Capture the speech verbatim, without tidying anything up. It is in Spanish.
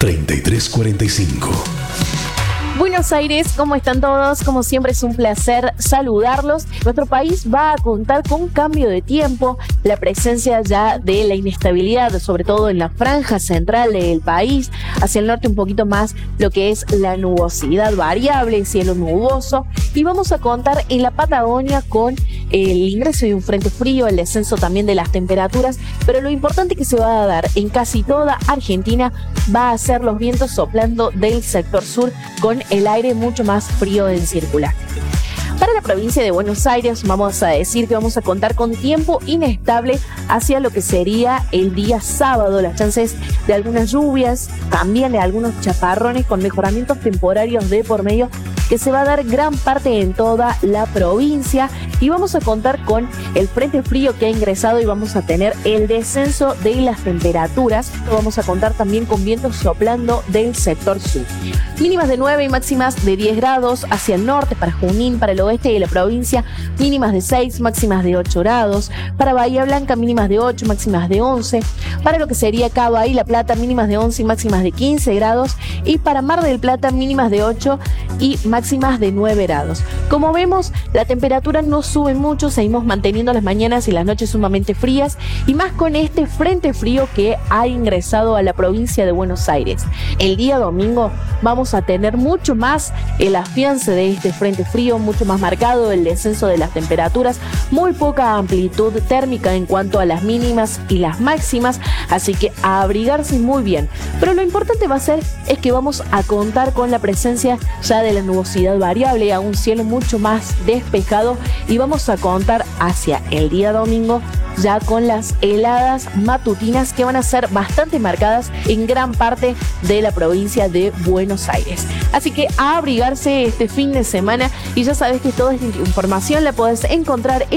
treinta y tres cuarenta y cinco. Buenos Aires, ¿cómo están todos? Como siempre es un placer saludarlos. Nuestro país va a contar con un cambio de tiempo, la presencia ya de la inestabilidad, sobre todo en la franja central del país, hacia el norte un poquito más lo que es la nubosidad variable, cielo nuboso, y vamos a contar en la Patagonia con el ingreso de un frente frío, el descenso también de las temperaturas, pero lo importante que se va a dar en casi toda Argentina va a ser los vientos soplando del sector sur con el aire mucho más frío en circulación. Para la provincia de Buenos Aires vamos a decir que vamos a contar con tiempo inestable hacia lo que sería el día sábado, las chances de algunas lluvias, también de algunos chaparrones con mejoramientos temporarios de por medio que se va a dar gran parte en toda la provincia, y vamos a contar con el frente frío que ha ingresado y vamos a tener el descenso de las temperaturas. Vamos a contar también con vientos soplando del sector sur. Mínimas de nueve y máximas de diez grados hacia el norte para Junín, para el oeste de la provincia, mínimas de seis, máximas de ocho grados. Para Bahía Blanca, mínimas de ocho, máximas de once. Para lo que sería Cava y La Plata, mínimas de once y máximas de quince grados. Y para Mar del Plata, mínimas de ocho y máximas de nueve grados. Como vemos, la temperatura no sube mucho, seguimos manteniendo las mañanas y las noches sumamente frías, y más con este frente frío que ha ingresado a la provincia de Buenos Aires. El día domingo vamos a tener mucho más el afiance de este frente frío, mucho más marcado el descenso de las temperaturas, muy poca amplitud térmica en cuanto a las mínimas y las máximas, así que a abrigarse muy bien. Pero lo importante va a ser es que vamos a contar con la presencia ya de la nubosidad variable, a un cielo mucho más despejado, y vamos a contar hacia el día domingo ya con las heladas matutinas que van a ser bastante marcadas en gran parte de la provincia de Buenos Aires. Así que a abrigarse este fin de semana, y ya sabes que toda esta información la podés encontrar en